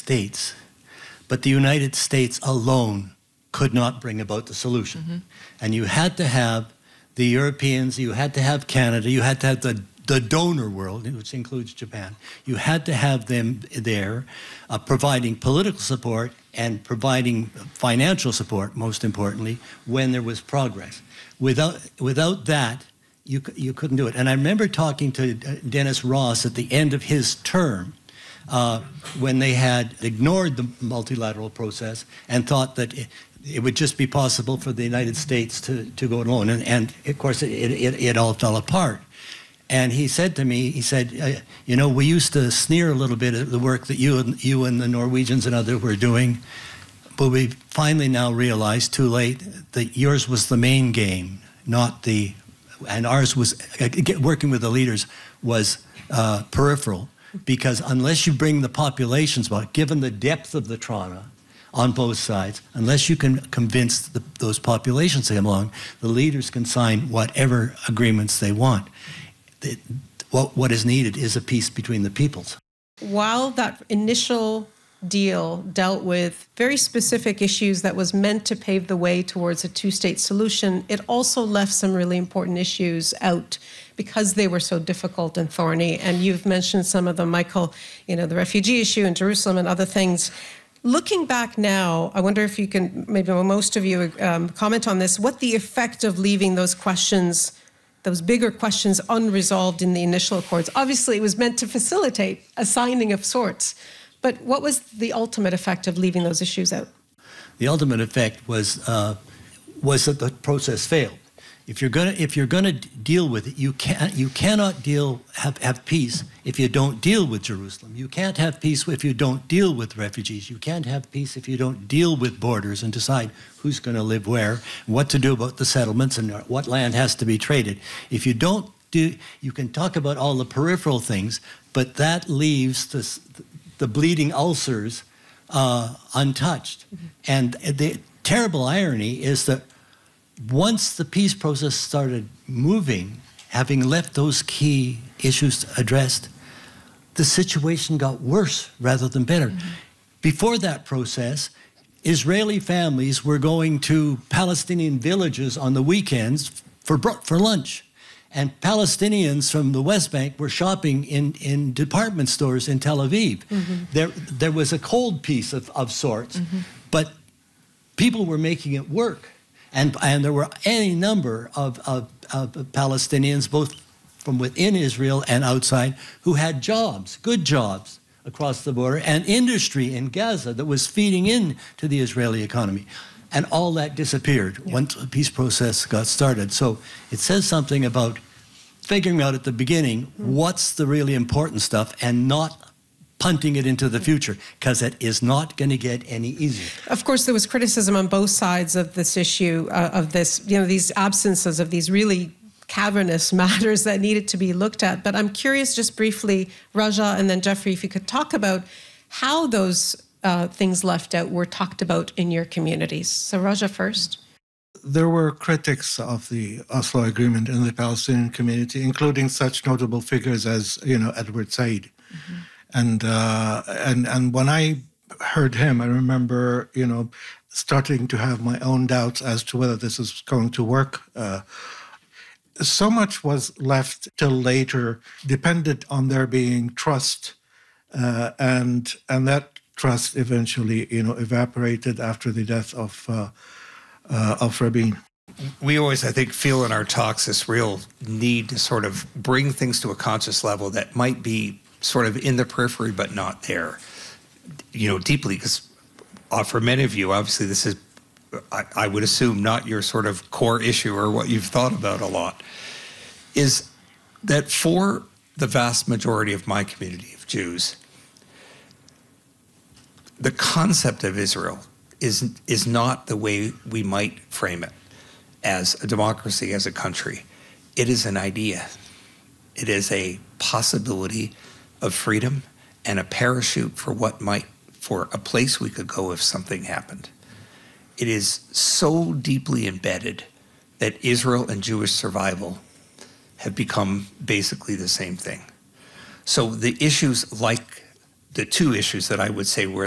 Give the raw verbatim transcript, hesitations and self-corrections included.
States. But the United States alone could not bring about the solution. Mm-hmm. And you had to have the Europeans, you had to have Canada, you had to have the, the donor world, which includes Japan. You had to have them there uh, providing political support and providing financial support, most importantly, when there was progress. Without, without that, you, you couldn't do it. And I remember talking to Dennis Ross at the end of his term, Uh, when they had ignored the multilateral process and thought that it, it would just be possible for the United States to, to go it alone. And, and of course, it, it, it all fell apart. And he said to me, he said, uh, you know, we used to sneer a little bit at the work that you and, you and the Norwegians and others were doing, but we finally now realized, too late, that yours was the main game, not the, and ours was, uh, working with the leaders was uh, peripheral. Because unless you bring the populations back, given the depth of the trauma on both sides, unless you can convince the, those populations to come along, the leaders can sign whatever agreements they want. It, what, what is needed is a peace between the peoples. While that initial deal dealt with very specific issues that was meant to pave the way towards a two-state solution, it also left some really important issues out because they were so difficult and thorny. And you've mentioned some of them, Michael, you know, the refugee issue in Jerusalem and other things. Looking back now, I wonder if you can, maybe most of you um, comment on this, what the effect of leaving those questions, those bigger questions unresolved in the initial accords. Obviously, it was meant to facilitate a signing of sorts. But what was the ultimate effect of leaving those issues out? The ultimate effect was uh, was that the process failed. If you're gonna if you're gonna deal with it, you can't you cannot deal have have peace if you don't deal with Jerusalem. You can't have peace if you don't deal with refugees. You can't have peace if you don't deal with borders and decide who's going to live where, what to do about the settlements, and what land has to be traded. If you don't do, you can talk about all the peripheral things, but that leaves this. the bleeding ulcers uh, untouched. Mm-hmm. And the terrible irony is that once the peace process started moving, having left those key issues addressed, the situation got worse rather than better. Mm-hmm. Before that process, Israeli families were going to Palestinian villages on the weekends for, for lunch. And Palestinians from the West Bank were shopping in, in department stores in Tel Aviv. Mm-hmm. There, there was a cold peace of, of sorts, mm-hmm. but people were making it work. And, and there were any number of, of, of Palestinians, both from within Israel and outside, who had jobs, good jobs across the border, and industry in Gaza that was feeding into the Israeli economy. And all that disappeared yeah. once the peace process got started. So it says something about figuring out at the beginning mm. what's the really important stuff and not punting it into the future, because it is not going to get any easier. Of course, there was criticism on both sides of this issue, uh, of this, you know, these absences of these really cavernous matters that needed to be looked at. But I'm curious, just briefly, Raja and then Jeffrey, if you could talk about how those Uh, things left out were talked about in your communities. So Raja first. There were critics of the Oslo Agreement in the Palestinian community, including such notable figures as, you know, Edward Said. Mm-hmm. And, uh, and, and when I heard him, I remember, you know, starting to have my own doubts as to whether this is going to work. Uh, so much was left till later, depended on there being trust, uh, and and that trust eventually, you know, evaporated after the death of uh, uh, of Rabin. We always, I think, feel in our talks this real need to sort of bring things to a conscious level that might be sort of in the periphery but not there, you know, deeply. Because uh, for many of you, obviously, this is, I, I would assume, not your sort of core issue or what you've thought about a lot, is that for the vast majority of my community of Jews, the concept of Israel is is not the way we might frame it as a democracy, as a country. It is an idea. It is a possibility of freedom and a parachute for what might, for a place we could go if something happened. It is so deeply embedded that Israel and Jewish survival have become basically the same thing. So the issues like the two issues that I would say were